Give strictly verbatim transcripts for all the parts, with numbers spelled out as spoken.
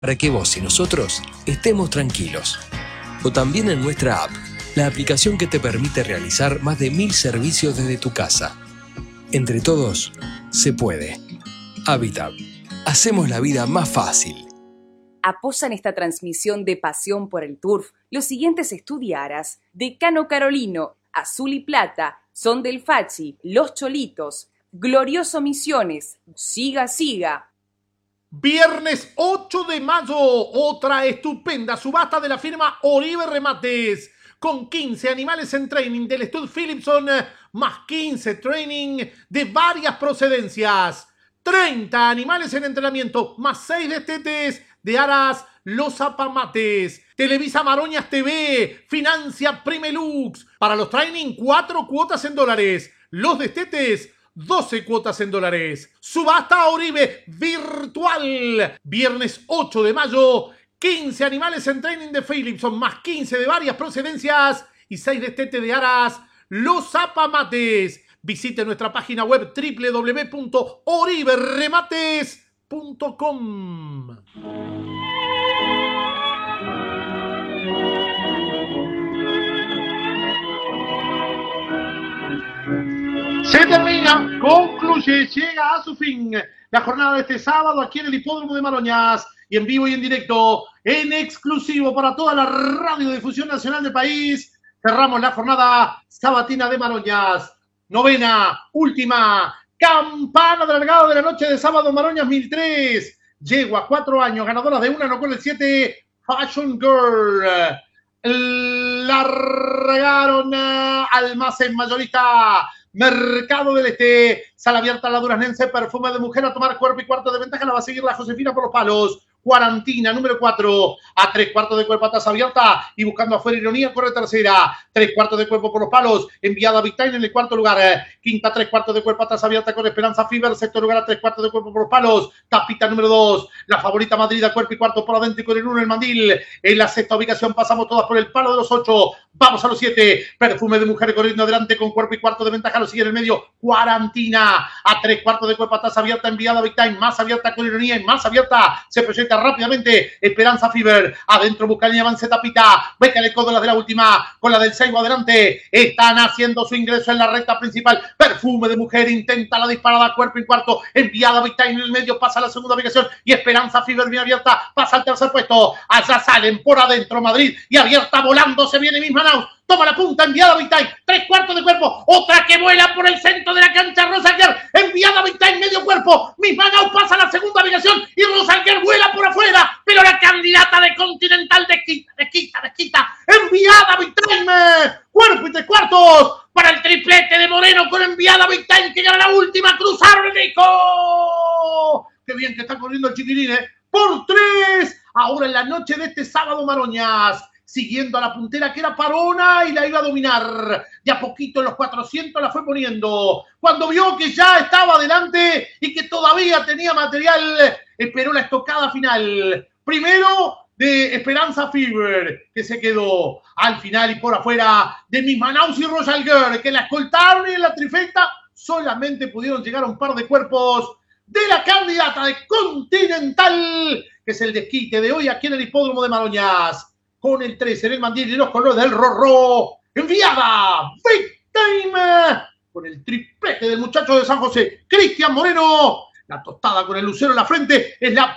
para que vos y nosotros estemos tranquilos. O también en nuestra app, la aplicación que te permite realizar más de mil servicios desde tu casa. Entre todos, se puede. Habitat. Hacemos la vida más fácil. Apoyan esta transmisión de Pasión por el Turf los siguientes estudiaras: Decano Carolino, Azul y Plata, Son del Fachi, Los Cholitos, Glorioso Misiones, Siga Siga. Viernes ocho de mayo, otra estupenda subasta de la firma Oribe Remates, con quince animales en training del Stud Philipson, más quince training de varias procedencias, treinta animales en entrenamiento, más seis destetes de aras Los Zapamates. Televisa Maroñas T V, financia Primelux. Para los training, cuatro cuotas en dólares. Los destetes, doce cuotas en dólares. Subasta Oribe virtual. Viernes ocho de mayo, quince animales en training de Philipson, más quince de varias procedencias y seis destetes de aras Los Zapamates. Visite nuestra página web doble u doble u doble u punto oribe remates punto com. Se termina, concluye, llega a su fin la jornada de este sábado aquí en el Hipódromo de Maroñas, y en vivo y en directo, en exclusivo para toda la radiodifusión nacional del país. Cerramos la jornada sabatina de Maroñas. Novena, última, campana de largada de la noche de sábado, Maroñas mil tres. Yegua, cuatro años, ganadora de una, no con el siete, Fashion Girl. Largaron Almacén Mayorista, Mercado del Este, Sala Abierta, la Duraznense, Perfume de Mujer, a tomar cuerpo y cuarto de ventaja. La va a seguir la Josefina por los palos. Cuarantina, número cuatro, a tres cuartos de cuerpo a taza abierta y buscando afuera Ironía, corre tercera. Tres cuartos de cuerpo por los palos, enviada a Big Time en el cuarto lugar. Quinta, tres cuartos de cuerpo a taza abierta con Esperanza Fever. Sexto lugar a tres cuartos de cuerpo por los palos. Tapita número dos, la favorita Madrid a cuerpo y cuarto por adentro y con el uno el mandil. En la sexta ubicación pasamos todas por el palo de los ocho. Vamos a los siete. Perfume de Mujer corriendo adelante con cuerpo y cuarto de ventaja. Lo sigue en el medio. Cuarantina a tres cuartos de cuerpo a taza abierta, enviada a Big Time. Más abierta con Ironía y más abierta se proyecta rápidamente Esperanza Fever. Adentro busca el avance Tapita. Vétale codo las de la última con la del Seibo adelante. Están haciendo su ingreso en la recta principal. Perfume de Mujer intenta la disparada cuerpo y cuarto. Enviada a Big Time en el medio. Pasa a la segunda ubicación y Esperanza Fever bien abierta. Pasa al tercer puesto. Allá salen por adentro Madrid y abierta volando. Se viene misma Naus. Toma la punta, enviada a Big Time, tres cuartos de cuerpo, otra que vuela por el centro de la cancha, Rosalguer, enviada a Big Time, medio cuerpo, Misma Naus pasa a la segunda ubicación y Rosalguer vuela por afuera, pero la candidata de Continental desquita, desquita, desquita, enviada a Big Time, cuerpo y tres cuartos, para el triplete de Moreno con enviada a Big Time, que gana la última, cruzaron Nico. Qué bien que está corriendo el chiquilín, ¿eh? Por tres, ahora en la noche de este sábado, Maroñas, siguiendo a la puntera que era Parona y la iba a dominar. De a poquito en los cuatrocientos la fue poniendo. Cuando vio que ya estaba adelante y que todavía tenía material, esperó la estocada final. Primero de Esperanza Fever, que se quedó al final y por afuera de Misma Naus y Rosalguer, que la escoltaron y en la trifecta solamente pudieron llegar a un par de cuerpos de la candidata de Continental, que es el desquite de hoy aquí en el Hipódromo de Maroñas. Con el tres en el mandil y los colores del Rorró. Enviada Big Time con el triplete del muchacho de San José, Cristian Moreno. La tostada con el lucero en la frente es la,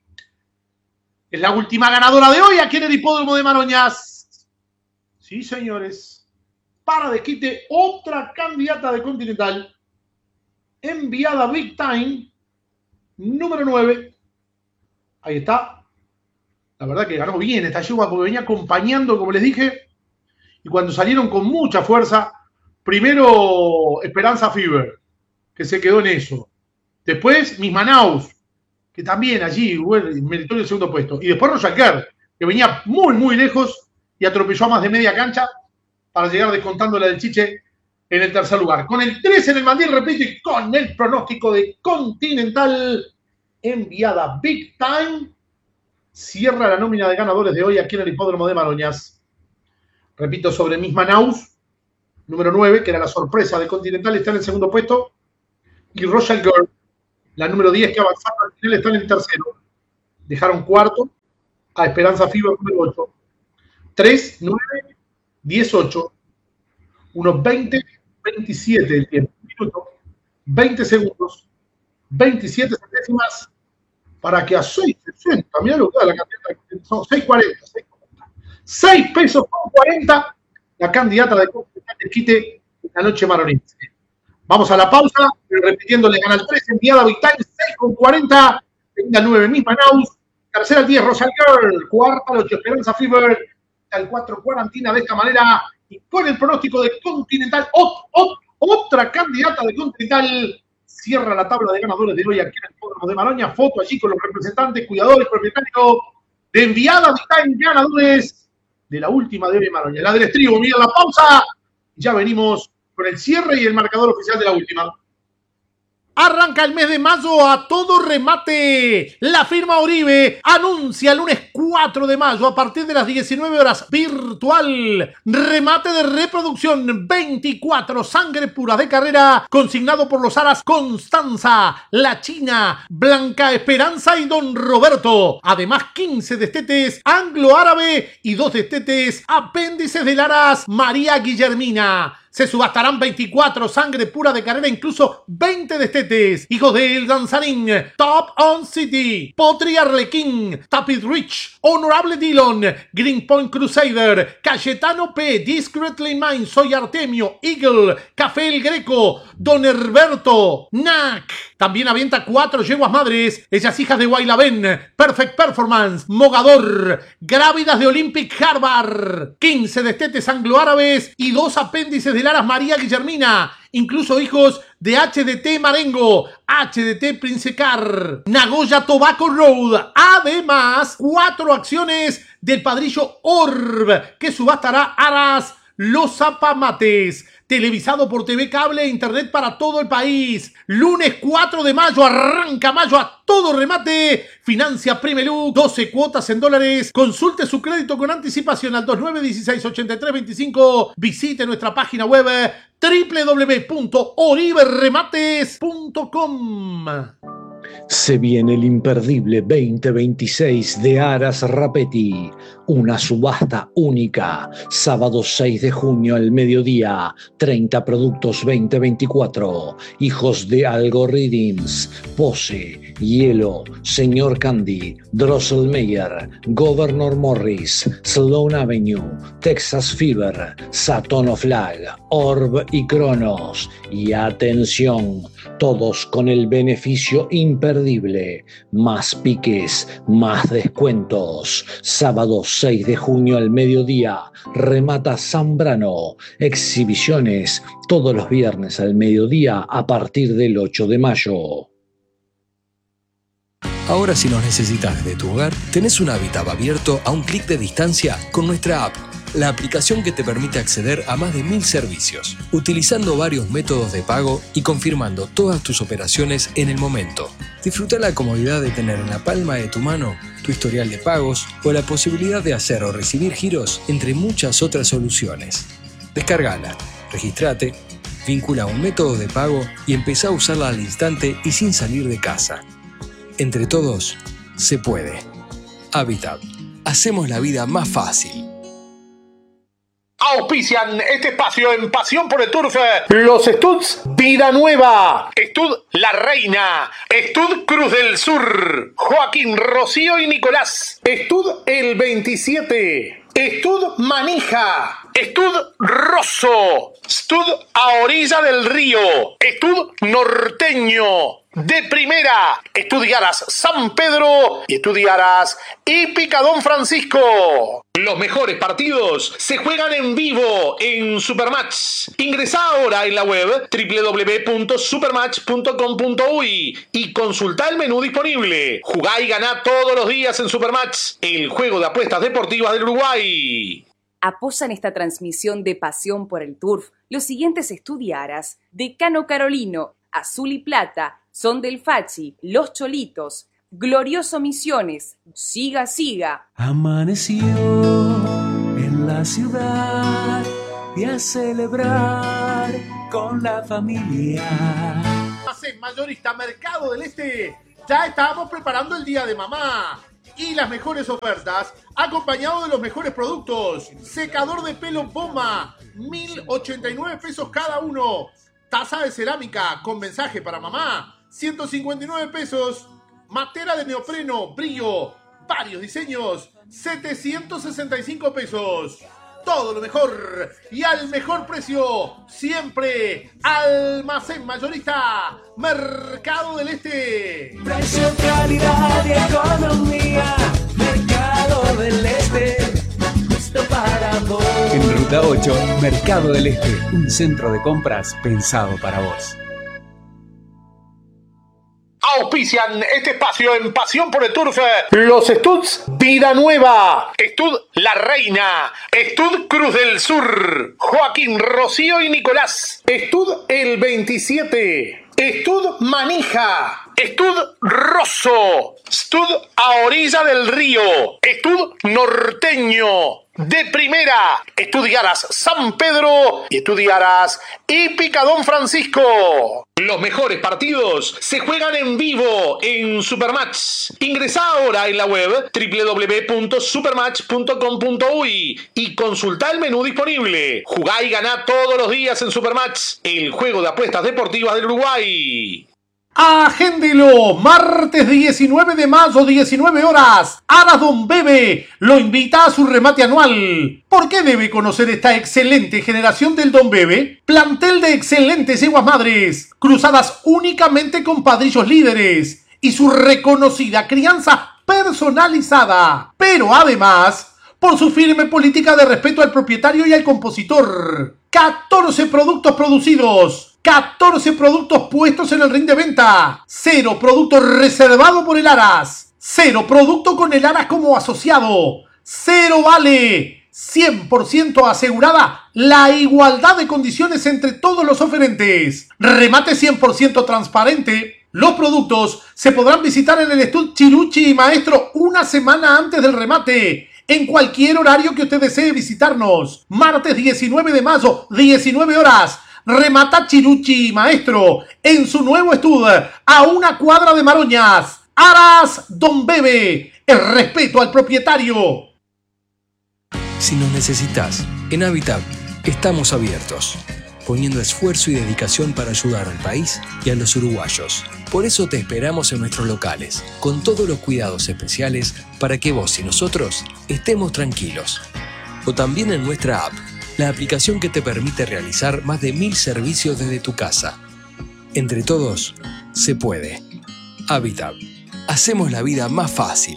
es la última ganadora de hoy aquí en el Hipódromo de Maroñas. Sí, señores. Para desquite, otra candidata de Continental. Enviada Big Time, número nueve. Ahí está. La verdad que ganó bien esta yegua porque venía acompañando, como les dije, y cuando salieron con mucha fuerza, primero Esperanza Fever, que se quedó en eso. Después Misma Naus, que también allí, bueno, meritorio el segundo puesto. Y después Rosalguer, que venía muy, muy lejos y atropelló a más de media cancha para llegar descontando la del Chiche en el tercer lugar. Con el tres en el mandil, repito, y con el pronóstico de Continental, enviada Big Time, cierra la nómina de ganadores de hoy aquí en el Hipódromo de Maroñas. Repito, sobre Misma Naus, número nueve, que era la sorpresa de Continental, está en el segundo puesto. Y Royal Girl, la número diez, que avanzaba al final, está en el tercero. dejaron cuarto a Esperanza Fever número ocho. tres, nueve, diez, ocho. Unos veinte, veintisiete el tiempo. Minuto, veinte segundos, veintisiete centésimas para que a seis sesenta, mirá lo que da la candidata, son seis cuarenta, seis pesos con cuarenta la candidata de quite la noche maronense. Vamos a la pausa, repitiendo, le gana el tres, enviada Big Time, seis con cuarenta, segunda nueve, misma Naus, tercera el diez, Rosal Girl, cuarta el ocho, Esperanza Fever, el cuatro, Cuarantina, de esta manera, y con el pronóstico de Continental, ot, ot, otra candidata de Continental, cierra la tabla de ganadores de hoy aquí en el Hipódromo de Maroña, foto allí con los representantes, cuidadores, propietarios de enviada Big Time, ganadores de la última de hoy en Maroña. La del estribo, mira la pausa, ya venimos con el cierre y el marcador oficial de la última. Arranca el mes de mayo a todo remate. La firma Oribe anuncia el lunes cuatro de mayo a partir de las diecinueve horas virtual. Remate de reproducción veinticuatro, sangre pura de carrera, consignado por los aras Constanza, La China, Blanca Esperanza y Don Roberto. Además, quince destetes anglo-árabe y dos destetes apéndices del aras María Guillermina. Se subastarán veinticuatro, sangre pura de carrera, incluso veinte destetes. Hijos de El Danzarín, Top On City, Potri Arlequín, Tapit Rich, Honorable Dillon, Green Point Crusader, Cayetano P, Discreetly Mine, Soy Artemio, Eagle, Café El Greco, Don Herberto, Nac. También avienta cuatro yeguas madres, ellas hijas de Guaylabén, Perfect Performance, Mogador, Grávidas de Olympic Harvard, quince destetes anglo-árabes y dos apéndices de Laras María Guillermina, incluso hijos de H D T Marengo, H D T Princecar, Nagoya Tobacco Road. Además, cuatro acciones del padrillo Orb, que subastará aras Los Zapamates. Televisado por T V Cable e Internet para todo el país. Lunes cuatro de mayo, arranca mayo a todo remate. Financia Primelú, doce cuotas en dólares. Consulte su crédito con anticipación al dos nueve uno seis, ocho tres dos cinco. Visite nuestra página web doble u doble u doble u punto oribe remates punto com. Se viene el imperdible veinte veintiséis de Aras Rapetti, una subasta única, sábado seis de junio al mediodía, treinta productos veinte veinticuatro, hijos de Algorithms, Pose, Hielo, Señor Candy, Drosselmeyer, Governor Morris, Sloan Avenue, Texas Fever, Saturn Flag, Orb y Cronos. Y atención, todos con el beneficio imperdible, más piques, más descuentos. Sábado seis de junio al mediodía, remata Zambrano. Exhibiciones todos los viernes al mediodía a partir del ocho de mayo. Ahora, si nos necesitas de tu hogar, tenés un hábitat abierto a un clic de distancia con nuestra app, la aplicación que te permite acceder a más de mil servicios, utilizando varios métodos de pago y confirmando todas tus operaciones en el momento. Disfruta la comodidad de tener en la palma de tu mano tu historial de pagos o la posibilidad de hacer o recibir giros, entre muchas otras soluciones. Descárgala, registrate, vincula un método de pago y empezá a usarla al instante y sin salir de casa. Entre todos, se puede. Habitat. Hacemos la vida más fácil. Auspician este espacio en Pasión por el Turf. Los Studs Vida Nueva, Stud La Reina, Stud Cruz del Sur, Joaquín, Rocío y Nicolás, Stud El veintisiete, Stud Manija, Stud Rosso, Stud A Orilla del Río, Stud Norteño. De primera, estudiarás San Pedro y estudiarás Hípica Don Francisco. Los mejores partidos se juegan en vivo en Supermatch. Ingresá ahora en la web doble u doble u doble u punto supermatch punto com punto uy y consultá el menú disponible. Jugá y ganá todos los días en Supermatch, el juego de apuestas deportivas del Uruguay. Apoyan esta transmisión de Pasión por el Turf los siguientes estudiaras: Decano Carolino, Azul y Plata, Son del Fachi, Los Cholitos, Glorioso Misiones, Siga Siga. Amaneció en la ciudad y a celebrar con la familia. Mayorista Mercado del Este, ya estábamos preparando el día de mamá. y las mejores ofertas, acompañado de los mejores productos. Secador de pelo Poma, mil ochenta y nueve pesos cada uno. Taza de cerámica con mensaje para mamá, ciento cincuenta y nueve pesos. Matera de neopreno, brillo, varios diseños, setecientos sesenta y cinco pesos. Todo lo mejor y al mejor precio, siempre. Almacén Mayorista, Mercado del Este. Precio, calidad y economía. Mercado del Este, justo para vos. En Ruta ocho, Mercado del Este, un centro de compras pensado para vos. Auspician este espacio en Pasión por el Turf. Los Studs Vida Nueva, Stud La Reina, Stud Cruz del Sur, Joaquín, Rocío y Nicolás, Stud El veintisiete, Stud Manija, Stud Rosso, Stud A Orilla del Río, Stud Norteño. De primera, estudiarás San Pedro y estudiarás Hípica Don Francisco. Los mejores partidos se juegan en vivo en Supermatch. Ingresá ahora en la web doble u doble u doble u punto supermatch punto com punto uy y consultá el menú disponible. Jugá y ganá todos los días en Supermatch, el juego de apuestas deportivas del Uruguay. Agéndelo, martes diecinueve de mayo, diecinueve horas. Aras Don Bebe lo invita a su remate anual. ¿Por qué debe conocer esta excelente generación del Don Bebe? Plantel de excelentes yeguas madres, cruzadas únicamente con padrillos líderes y su reconocida crianza personalizada. Pero además, por su firme política de respeto al propietario y al compositor. catorce productos producidos. catorce productos puestos en el ring de venta. Cero producto reservado por el Aras. Cero producto con el Aras como asociado. Cero vale. cien por ciento asegurada la igualdad de condiciones entre todos los oferentes. Remate cien por ciento transparente. Los productos se podrán visitar en el Stud Chiruchi y Maestro una semana antes del remate. En cualquier horario que usted desee visitarnos. Martes diecinueve de mayo, diecinueve horas. Remata Chiruchi Maestro en su nuevo estudio a una cuadra de Maroñas. Aras Don Bebe, el respeto al propietario. Si nos necesitas, en Habitat estamos abiertos, poniendo esfuerzo y dedicación para ayudar al país y a los uruguayos. Por eso te esperamos en nuestros locales, con todos los cuidados especiales para que vos y nosotros estemos tranquilos. O también en nuestra app, la aplicación que te permite realizar más de mil servicios desde tu casa. Entre todos, se puede. Habitat. Hacemos la vida más fácil.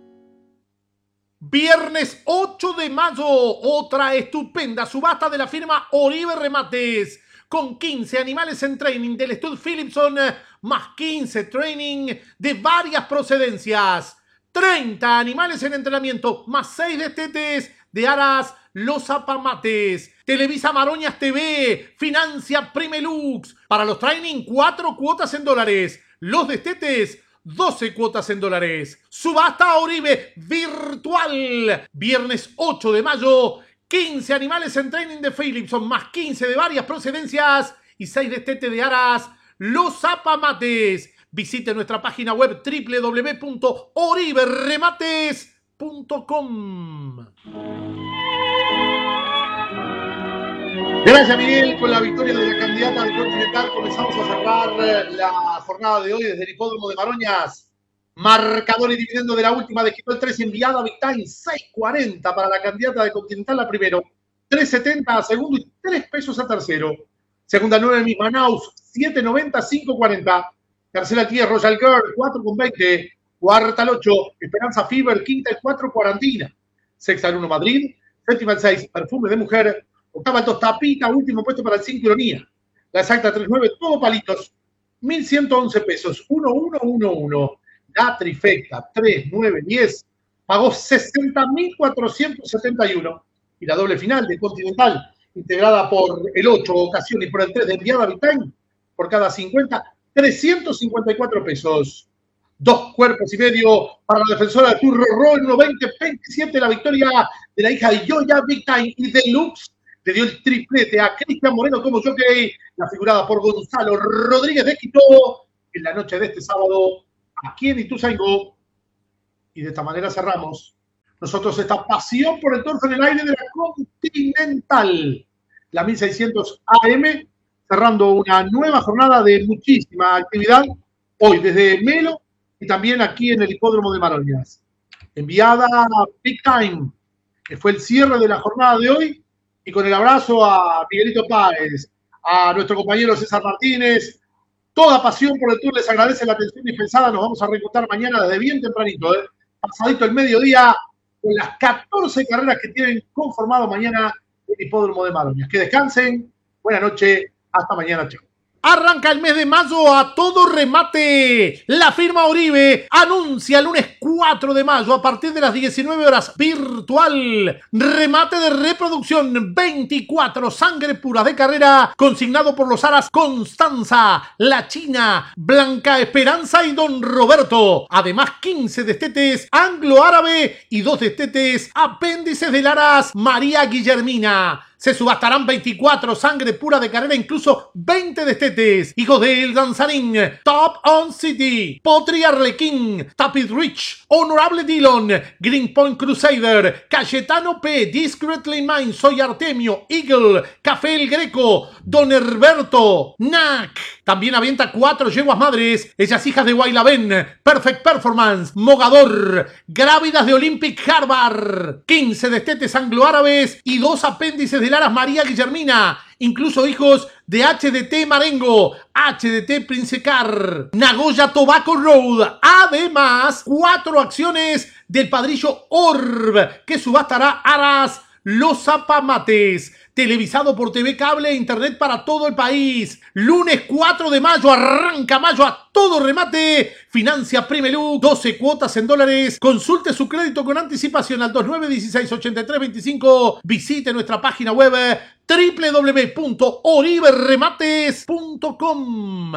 Viernes ocho de mayo, otra estupenda subasta de la firma Oribe Remates, con quince animales en training del Stud Philipson, más quince training de varias procedencias. treinta animales en entrenamiento, más seis destetes de Aras Los Zapamates. Televisa Maroñas T V, financia Primelux. Para los training, cuatro cuotas en dólares. Los destetes, doce cuotas en dólares. Subasta Oribe virtual. Viernes ocho de mayo, quince animales en training de Philipson, más quince de varias procedencias y seis destetes de Aras Los Zapamates. Visite nuestra página web doble u doble u doble u punto oribe remates punto com. Gracias, Miguel. Con la victoria de la candidata del Continental comenzamos a cerrar la jornada de hoy desde el hipódromo de Maroñas. Marcador y dividendo de la última de Quito el tres, enviada a Big Time, seis cuarenta para la candidata de Continental a primero, tres setenta a segundo y tres pesos a tercero. Segunda nueve, Miss Manaus, siete noventa, cinco cuarenta. Tercera diez, Royal Girl, cuatro veinte. Cuarta el ocho, Esperanza Fever. Quinta el cuatro, Cuarantina. Sexta el uno, Madrid. Séptima el seis, Perfume de Mujer. Octava el dos, Tapita. Último puesto para el cinco, Ironía. La exacta tres nueve, todo palitos. mil ciento once pesos. uno uno uno uno. La trifecta tres nueve diez pagó sesenta mil cuatrocientos setenta y uno. Y la doble final de Continental, integrada por el ocho, Ocasión, y por el tres de enviada Vitán, por cada cincuenta, trescientos cincuenta y cuatro pesos. Dos cuerpos y medio para la defensora de Turro Roll, uno veinte veintisiete, la victoria de la hija de Yoya Big Time y Deluxe. Le dio el triplete a Cristian Moreno como jockey, la figurada por Gonzalo Rodríguez de Quito en la noche de este sábado aquí en Ituzaingó. Y de esta manera cerramos nosotros esta pasión por el turf en el aire de la Continental, la mil seiscientos A M, cerrando una nueva jornada de muchísima actividad, hoy desde Melo y también aquí en el Hipódromo de Maroñas. Enviada Big Time, que fue el cierre de la jornada de hoy, y con el abrazo a Miguelito Páez, a nuestro compañero César Martínez. Toda pasión por el Tour les agradece la atención dispensada. Nos vamos a reencontrar mañana desde bien tempranito, ¿eh? pasadito el mediodía, con las catorce carreras que tienen conformado mañana el Hipódromo de Maroñas. Que descansen, buena noche, hasta mañana, chao. Arranca el mes de mayo a todo remate. La firma Oribe anuncia el lunes cuatro de mayo a partir de las diecinueve horas virtual. Remate de reproducción veinticuatro, sangre pura de carrera, consignado por los aras Constanza, La China, Blanca Esperanza y Don Roberto. Además quince destetes anglo-árabe y dos destetes apéndices del aras María Guillermina. Se subastarán veinticuatro, sangre pura de carrera, incluso veinte destetes. Hijos de El Danzarín, Top On City, Potri Arlequín, Tapit Rich, Honorable Dillon, Greenpoint Crusader, Cayetano P, Discreetly Mine, Soy Artemio, Eagle, Café El Greco, Don Herberto, Nac. También avienta cuatro yeguas madres, ellas hijas de Guaylabén, Perfect Performance, Mogador, Grávidas de Olympic Harvard, quince destetes anglo-árabes y dos apéndices de Laras María Guillermina, incluso hijos de H D T Marengo, H D T Princecar, Nagoya Tobacco Road. Además, cuatro acciones del padrillo Orb, que subastará aras Los Zapamates, televisado por T V Cable e Internet para todo el país. Lunes cuatro de mayo, arranca mayo a todo remate. Financia Primelux, doce cuotas en dólares. Consulte su crédito con anticipación al dos nueve uno seis, ocho tres dos cinco. Visite nuestra página web doble u doble u doble u punto oribe remates punto com.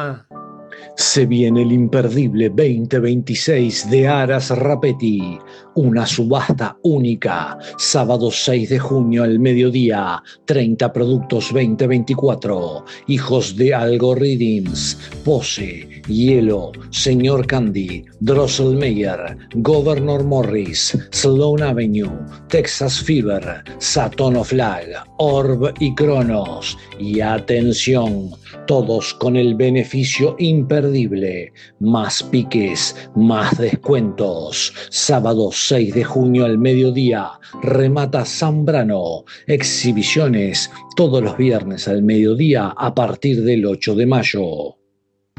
Se viene el imperdible veinte veintiséis de Aras Rapetti, una subasta única, sábado seis de junio al mediodía, treinta productos veinte veinticuatro, hijos de Algorithms, Pose, Hielo, Señor Candy, Drosselmeyer, Governor Morris, Sloan Avenue, Texas Fever, Saturn of Flag, Orb y Cronos. Y atención, todos con el beneficio imperdible, más piques, más descuentos. Sábado seis de junio al mediodía, remata Zambrano. Exhibiciones todos los viernes al mediodía a partir del ocho de mayo.